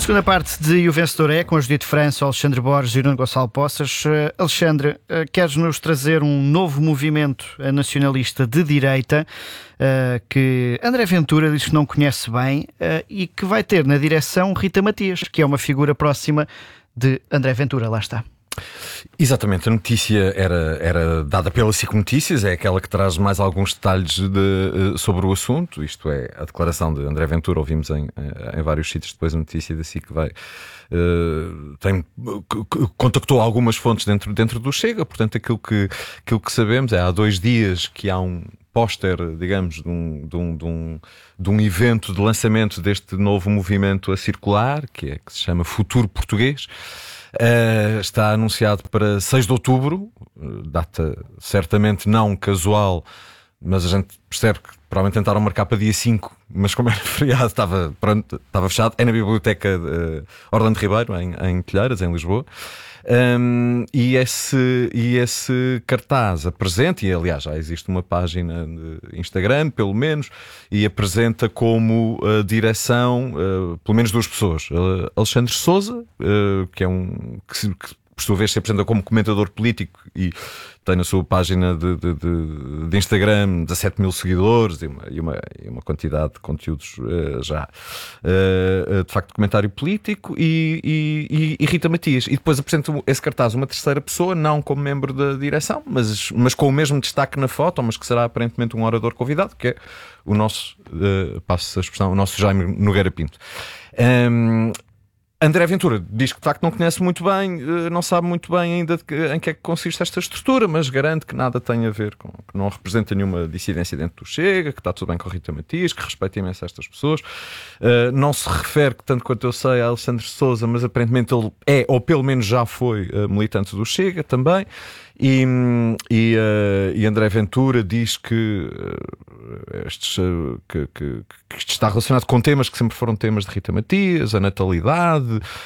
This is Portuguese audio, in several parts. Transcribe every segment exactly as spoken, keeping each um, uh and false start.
Segunda parte de O Vencedor é, com a Judite França, Alexandre Borges e Nuno Gonçalo Poças. Uh, Alexandre, uh, queres-nos trazer um novo movimento nacionalista de direita uh, que André Ventura diz que não conhece bem uh, e que vai ter na direção Rita Matias, que é uma figura próxima de André Ventura. Lá está. Exatamente, a notícia era, era dada pela SIC Notícias, é aquela que traz mais alguns detalhes de, sobre o assunto, isto é, a declaração de André Ventura, ouvimos em, em vários sítios depois a notícia da SIC vai, uh, tem, contactou algumas fontes dentro, dentro do Chega, portanto aquilo que, aquilo que sabemos é há dois dias que há um póster, digamos, de um, de, um, de, um, de um evento de lançamento deste novo movimento a circular, que, é, que se chama Futuro Português. Uh, está anunciado para seis de outubro, data certamente não casual, mas a gente percebe que provavelmente tentaram marcar para dia cinco, mas como era feriado estava, pronto, estava fechado. É na Biblioteca de Orlando Ribeiro, em, em Telheiras, em Lisboa. Um, e, esse, e esse cartaz apresenta, e aliás já existe uma página de Instagram, pelo menos, e apresenta como uh, direção uh, pelo menos duas pessoas: uh, Alexandre Sousa, uh, que é um que, se, que por sua vez se apresenta como comentador político e tem na sua página de, de, de, de Instagram dezassete mil seguidores e uma, e, uma, e uma quantidade de conteúdos uh, já uh, de facto de comentário político, e, e, e Rita Matias. E depois apresenta esse cartaz uma terceira pessoa, não como membro da direção, mas, mas com o mesmo destaque na foto, mas que será aparentemente um orador convidado, que é o nosso, uh, passo a expressão, o nosso Jaime Nogueira Pinto. Um, André Ventura diz que de facto não conhece muito bem, não sabe muito bem ainda de que, em que é que consiste esta estrutura, mas garante que nada tem a ver com, que não representa nenhuma dissidência dentro do Chega, que está tudo bem com a Rita Matias, que respeita imenso estas pessoas. Uh, não se refere, que tanto quanto eu sei, a Alexandre Sousa, mas aparentemente ele é, ou pelo menos já foi, uh, militante do Chega também. E, e, uh, e André Ventura diz que, uh, estes, uh, que, que, que isto está relacionado com temas que sempre foram temas de Rita Matias, a natalidade,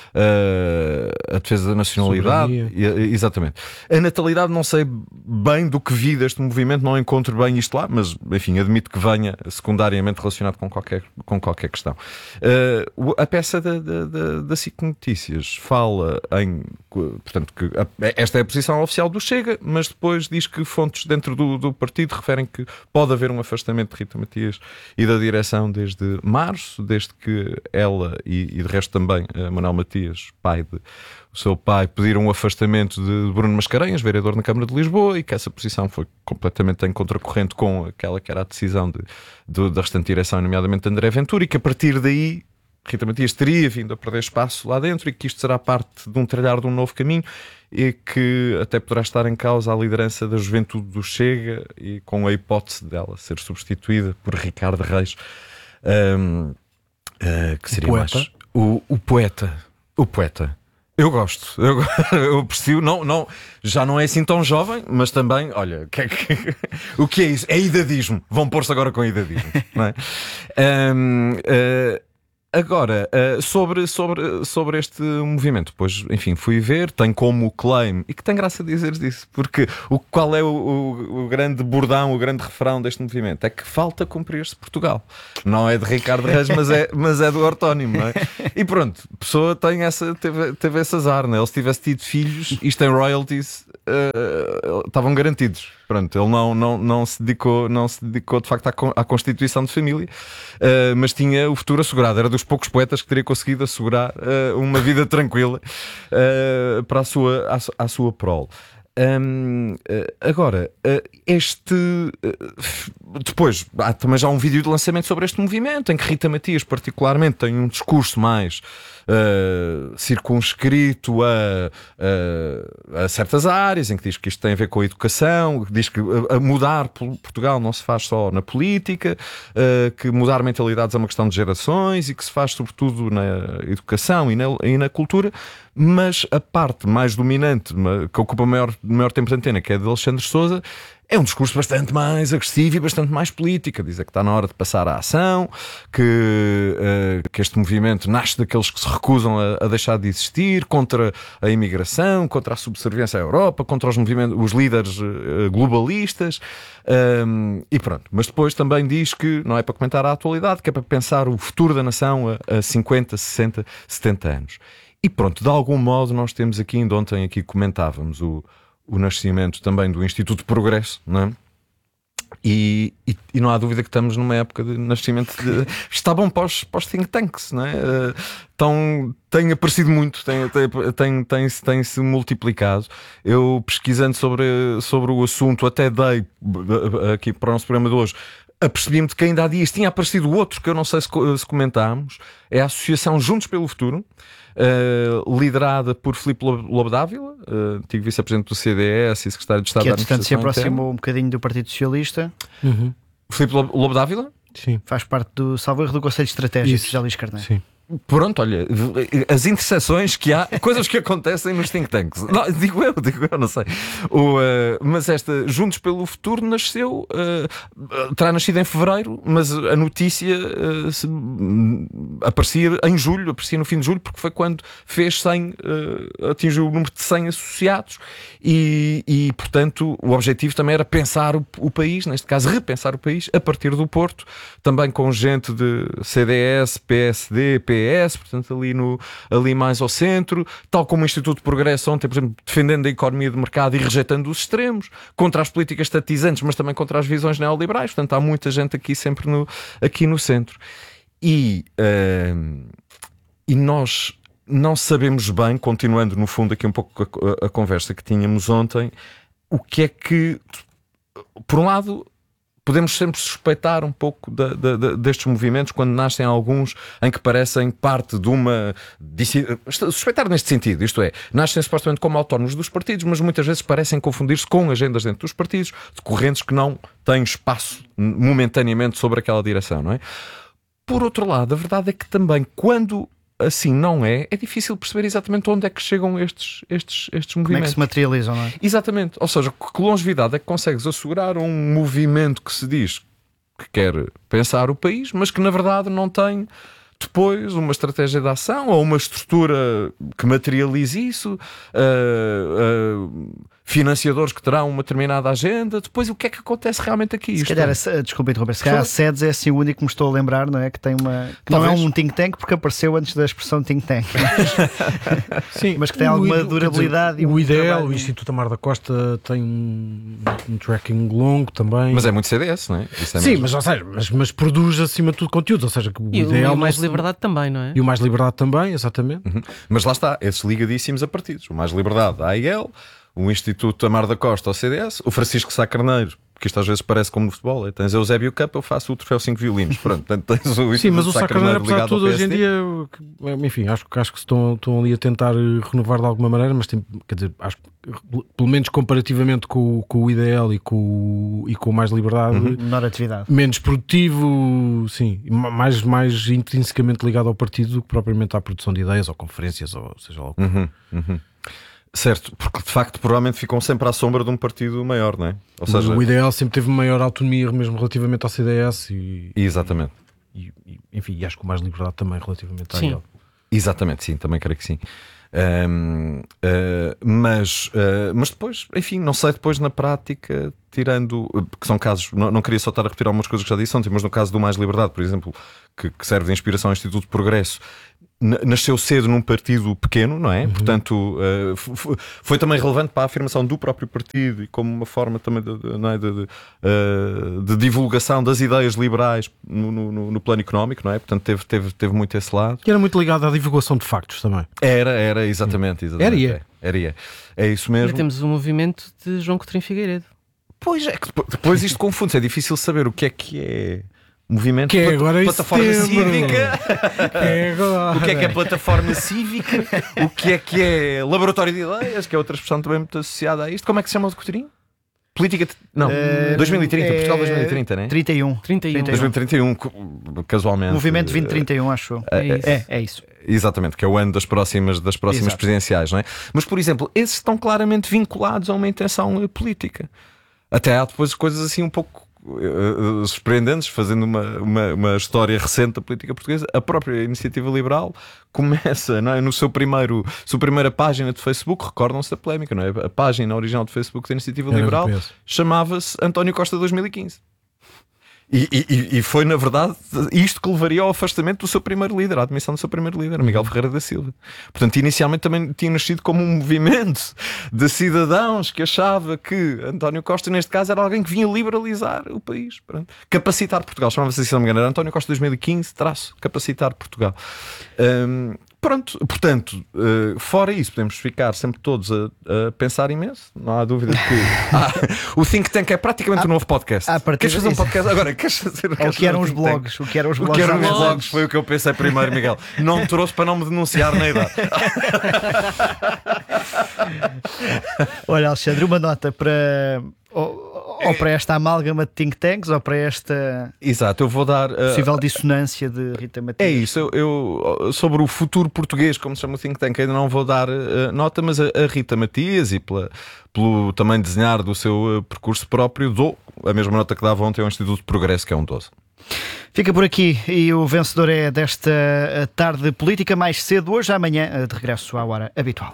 uh, a defesa da nacionalidade. E, exatamente. A natalidade não sei bem do que vi deste movimento, não encontro bem isto lá, mas enfim, admito que venha secundariamente relacionado com qualquer, com qualquer questão. Uh, a peça da, da, da, da SIC Notícias fala em, portanto, que a, esta é a posição oficial do Chega, mas depois diz que fontes dentro do, do partido referem que pode haver um afastamento de Rita Matias e da direção desde março, desde que ela e, e de resto também uh, Manuel Matias, pai de o seu pai, pediram um afastamento de Bruno Mascarenhas, vereador na Câmara de Lisboa, e que essa posição foi completamente em contracorrente com aquela que era a decisão de, de, da restante direção, nomeadamente de André Ventura, e que a partir daí Rita Matias teria vindo a perder espaço lá dentro, e que isto será parte de um trilhar de um novo caminho, e que até poderá estar em causa a liderança da juventude do Chega, e com a hipótese dela ser substituída por Ricardo Reis, um, uh, que seria o mais o, o poeta. O poeta. Eu gosto, eu, eu aprecio, não, não, já não é assim tão jovem, mas também, olha, que, que, o que é isso? É idadismo. Vão pôr-se agora com idadismo, não é? Um, uh, Agora, uh, sobre, sobre, sobre este movimento, pois, enfim, fui ver, tem como claim, e que tem graça dizeres isso, porque o, qual é o, o, o grande bordão, o grande refrão deste movimento? É que falta cumprir-se Portugal. Não é de Ricardo Reis, mas é, mas é do ortónimo, não é? E pronto, a pessoa tem essa, teve, teve esse azar, não é? Ele se tivesse tido filhos, isto em royalties, uh, estavam garantidos. Pronto, ele não, não, não, se dedicou, não se dedicou de facto à, à constituição de família, uh, mas tinha o futuro assegurado. Era dos poucos poetas que teria conseguido assegurar uh, uma vida tranquila uh, para a sua, à, à sua prole. Um, uh, agora, uh, este uh, depois há também já um vídeo de lançamento sobre este movimento, em que Rita Matias particularmente tem um discurso mais uh, circunscrito a, a, a certas áreas, em que diz que isto tem a ver com a educação, diz que a, a mudar Portugal não se faz só na política, uh, que mudar mentalidades é uma questão de gerações, e que se faz sobretudo na educação e na, e na cultura. Mas a parte mais dominante, que ocupa maior maior tempo de antena, que é de Alexandre Sousa, é um discurso bastante mais agressivo e bastante mais político. Dizer que está na hora de passar à ação, que, uh, que este movimento nasce daqueles que se recusam a, a deixar de existir, contra a imigração, contra a subserviência à Europa, contra os, movimentos, os líderes uh, globalistas. Um, e pronto. Mas depois também diz que não é para comentar a atualidade, que é para pensar o futuro da nação a, a cinquenta, sessenta, setenta anos. E pronto, de algum modo nós temos aqui, ainda ontem aqui comentávamos o o nascimento também do Instituto de Progresso, não é? E, e, e não há dúvida que estamos numa época de nascimento de... Está bom para os, para os think tanks, não é? Então, tem aparecido muito, tem, tem, tem, tem, tem se multiplicado. Eu, pesquisando sobre, sobre o assunto, até dei aqui para o nosso programa de hoje, apercebi-me de que ainda há dias tinha aparecido outro que eu não sei se, se comentámos. É a Associação Juntos pelo Futuro, uh, liderada por Filipe Lobo Dávila, uh, antigo vice-presidente do C D S e secretário de Estado que da entretanto se Administração aproximou Interna. um bocadinho do Partido Socialista. Uhum. Filipe Lobo, Lobo Dávila? Sim. Faz parte do salvo erro do Conselho Estratégico de José Luís Carneiro. Sim. Pronto, olha, as interseções que há, coisas que acontecem nos think tanks. Não, digo eu, digo eu, não sei. O, uh, mas esta Juntos pelo Futuro nasceu, uh, terá nascido em fevereiro, mas a notícia uh, se, um, aparecia em julho, aparecia no fim de julho, porque foi quando fez cem, uh, atingiu o número de cem associados. E, e portanto, o objetivo também era pensar o, o país, neste caso, repensar o país a partir do Porto, também com gente de C D S, P S D, P S, portanto ali, no, ali mais ao centro, tal como o Instituto de Progresso ontem, por exemplo, defendendo a economia de mercado e rejeitando os extremos, contra as políticas estatizantes, mas também contra as visões neoliberais. Portanto, há muita gente aqui sempre no, aqui no centro. E, uh, e nós não sabemos bem, continuando no fundo aqui um pouco a, a conversa que tínhamos ontem, o que é que, por um lado, podemos sempre suspeitar um pouco da, da, da, destes movimentos quando nascem alguns em que parecem parte de uma... Suspeitar neste sentido, isto é, nascem supostamente como autónomos dos partidos, mas muitas vezes parecem confundir-se com agendas dentro dos partidos, de correntes que não têm espaço momentaneamente sobre aquela direção, não é? Por outro lado, a verdade é que também quando assim não é, é difícil perceber exatamente onde é que chegam estes, estes, estes movimentos. Como é que se materializam, não é? Exatamente. Ou seja, que longevidade é que consegues assegurar a um movimento que se diz que quer pensar o país, mas que na verdade não tem depois uma estratégia de ação ou uma estrutura que materialize isso, uh, uh, financiadores que terão uma determinada agenda. Depois o que é que acontece realmente aqui? Se Isto calhar, é... a, desculpa interromper, se calhar a SEDES é assim o único que me estou a lembrar, não é? Que tem uma. Que não é um think tank porque apareceu antes da expressão think tank, mas, Sim, mas que tem o alguma ide- durabilidade. quer dizer, e o um ideal, trabalho. o Instituto Amar da Costa tem um, um tracking longo também. Mas é muito C D S, não é? Isso é Sim, mesmo. mas, ou seja, mas, mas produz acima de tudo conteúdos, ou seja, que o E o ideal e o mais não se- liberdade também, não é? E o mais liberdade também, exatamente. Uhum. Mas lá está, esses ligadíssimos a partidos. O Mais Liberdade, a A I L, o Instituto Amar da Costa, ao C D S, o Francisco Sá Carneiro, porque isto às vezes parece como no futebol. É, tens a Eusébio Cup, eu faço o troféu cinco violinos. Pronto, portanto, tens o Sim, mas o Sá Sá Carneiro, apesar de ligado ao tudo, hoje em P S D. dia, enfim, acho, acho que se estão, estão ali a tentar renovar de alguma maneira, mas tem, quer dizer, acho que pelo menos comparativamente com, o- com o ideal e com, o- e com o Mais Liberdade, Uhum. Menor atividade. menos produtivo, sim, e ma- mais, mais intrinsecamente ligado ao partido do que propriamente à produção de ideias ou conferências, ou seja lá o que. Uhum, uhum. Certo, porque de facto provavelmente ficam sempre à sombra de um partido maior, não é? Ou seja, O ideal sempre teve maior autonomia mesmo relativamente ao C D S e, exatamente. e, e, enfim, e acho que o Mais Liberdade também relativamente à Sim. I L. Exatamente, sim, também creio que sim. Ahm, ah, mas, ah, mas depois, enfim, não sei depois na prática, tirando, porque são casos, não, não queria só estar a repetir algumas coisas que já disse ontem, mas no caso do Mais Liberdade, por exemplo, que, que serve de inspiração ao Instituto de Progresso, na- nasceu cedo num partido pequeno, não é? Portanto, ah, f- f- foi também relevante para a afirmação do próprio partido e como uma forma também de, de- não é? de, de, ah, de divulgação das ideias liberais no, no- no- no plano económico, não é? Portanto, teve, teve, teve muito esse lado. Que era muito ligado à divulgação de factos também. Era, era, exatamente. exatamente. Era e é. É, era e é. É isso Ainda mesmo. temos o movimento de João Coutinho Figueiredo. Pois é, que depois, depois isto confunde-se. É difícil saber o que é que é movimento, Que é plata- agora em plataforma setembro. cívica, Que é agora. o que é que é plataforma cívica, o que é que é laboratório de ideias, que é outra expressão também muito associada a isto. Como é que se chama o de Coutinho? Política. Não, Uh, dois mil e trinta, é... Portugal dois mil e trinta, né? trinta e um. trinta e um. dois mil e trinta e um, casualmente. Movimento vinte trinta e um, acho eu. É isso. É, é isso. Exatamente, que é o ano das próximas, das próximas Exato. presidenciais, não é? Mas, por exemplo, esses estão claramente vinculados a uma intenção uh, política. Até há depois coisas assim um pouco uh, uh, surpreendentes, fazendo uma, uma, uma história recente da política portuguesa. A própria Iniciativa Liberal começa, não é? No seu primeiro, sua primeira página de Facebook, recordam-se da polémica, não é? A página original de Facebook da Iniciativa Era Liberal do P S. chamava-se António Costa dois mil e quinze. E, e, e foi, na verdade, isto que levaria ao afastamento do seu primeiro líder, à admissão do seu primeiro líder, Miguel Ferreira da Silva. Portanto, inicialmente também tinha nascido como um movimento de cidadãos que achava que António Costa, neste caso, era alguém que vinha liberalizar o país. Pronto. Capacitar Portugal. Chamava-se, se não me engano, era António Costa dois mil e quinze, traço, capacitar Portugal. Hum, Pronto, portanto, uh, fora isso, podemos ficar sempre todos a, a pensar imenso. Não há dúvida de que ah, o Think Tank é praticamente um novo podcast. à partida- Queres fazer um podcast? Agora, queres fazer O queres que eram fazer os um Think Tank? blogs? O que eram os O blogs? que eram os Blogs. blogs foi o que eu pensei primeiro, Miguel. Não me trouxe para não me denunciar na idade. Olha, Alexandre, uma nota para. Ou, ou para esta amálgama de think tanks, ou para esta Exato, eu vou dar. uh, possível dissonância de Rita É Matias. isso, eu, eu, sobre o futuro português, como se chama o Think Tank, ainda não vou dar uh, nota, mas a, a Rita Matias e pela, pelo também desenhar do seu uh, percurso próprio, dou a mesma nota que dava ontem ao Instituto de Progresso, que é um doze. Fica por aqui e o vencedor é desta uh, tarde política mais cedo, hoje amanhã, uh, de regresso à hora habitual.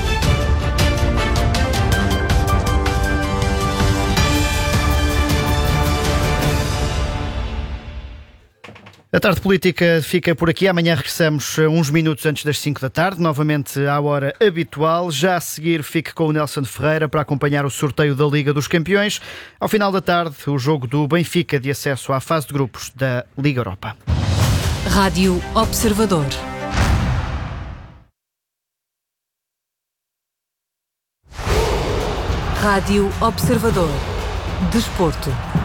A tarde política fica por aqui. Amanhã regressamos uns minutos antes das cinco da tarde, novamente à hora habitual. Já a seguir, fique com o Nelson Ferreira para acompanhar o sorteio da Liga dos Campeões. Ao final da tarde, o jogo do Benfica de acesso à fase de grupos da Liga Europa. Rádio Observador. Rádio Observador. Desporto.